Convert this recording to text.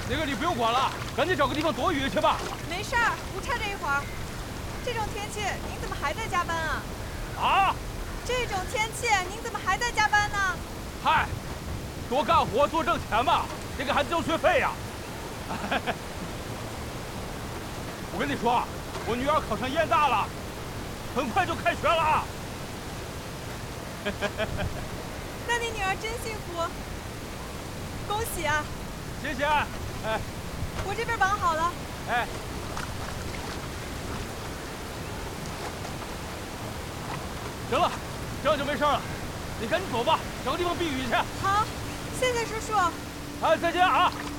那个你不用管了，赶紧找个地方躲雨去吧。 没事儿，不差这一会儿。这种天气，您怎么还在加班啊？ 啊？ 这种天气，您怎么还在加班呢？ 嗨，多干活多挣钱嘛，这个还交学费呀。我跟你说，我女儿考上燕大了，很快就开学了。 那你女儿真幸福，恭喜啊！ 谢谢。哎， 我这边绑好了。 哎，行了，这样就没事了。你赶紧走吧，找个地方避雨去。 好，谢谢叔叔。 哎，再见啊！